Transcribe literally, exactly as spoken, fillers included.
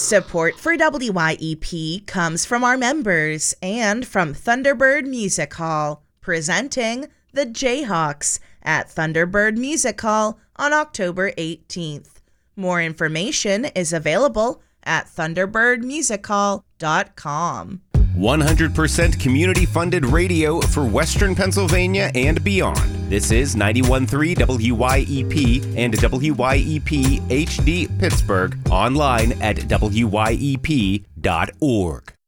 Support for W Y E P comes from our members and from Thunderbird Music Hall, presenting the Jayhawks at Thunderbird Music Hall on October eighteenth. More information is available at thunderbird music hall dot com. one hundred percent community-funded radio for Western Pennsylvania and beyond. This is ninety-one point three W Y E P and W Y E P H D Pittsburgh, online at W Y E P dot org.